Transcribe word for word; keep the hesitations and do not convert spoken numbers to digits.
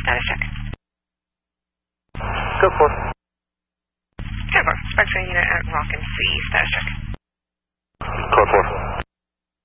Status check. Go for. Go for. Spectrum unit at Rock and C. Status check.